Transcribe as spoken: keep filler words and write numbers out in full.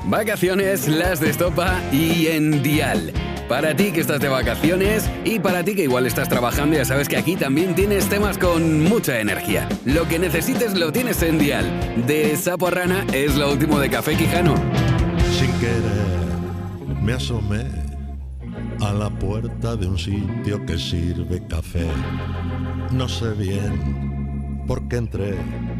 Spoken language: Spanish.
Vacaciones, las de Estopa y en Dial. Para ti que estás de vacaciones y para ti que igual estás trabajando, ya sabes que aquí también tienes temas con mucha energía. Lo que necesites lo tienes en Dial. De Sapo a Rana es lo último de Café Quijano. Sin querer me asomé a la puerta de un sitio que sirve café. No sé bien por qué entré,